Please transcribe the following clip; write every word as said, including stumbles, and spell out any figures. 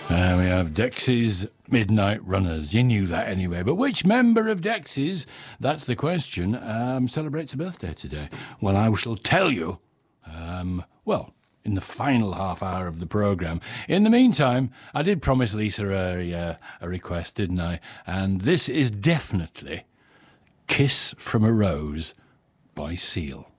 Uh, we have Dexys Midnight Runners. You knew that anyway. But which member of Dexys, that's the question, um, celebrates a birthday today? Well, I shall tell you, um, well, in the final half hour of the programme. In the meantime, I did promise Lisa a, uh, a request, didn't I? And this is definitely Kiss from a Rose by Seal.